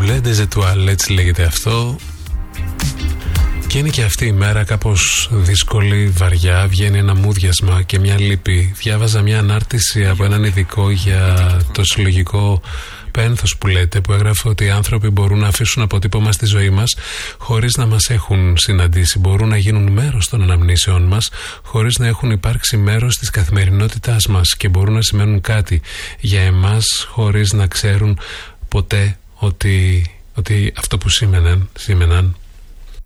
Bleu des Étoiles, έτσι λέγεται αυτό. Και είναι και αυτή η μέρα κάπως δύσκολη, βαριά. Βγαίνει ένα μούδιασμα και μια λύπη. Διάβαζα μια ανάρτηση από έναν ειδικό για το συλλογικό πένθος που λέτε, που έγραφε ότι οι άνθρωποι μπορούν να αφήσουν αποτύπωμα στη ζωή μας χωρίς να μας έχουν συναντήσει. Μπορούν να γίνουν μέρος των αναμνήσεών μας χωρίς να έχουν υπάρξει μέρος της καθημερινότητάς μας και μπορούν να σημαίνουν κάτι για εμάς χωρίς να ξέρουν ποτέ ότι αυτό που σήμαιναν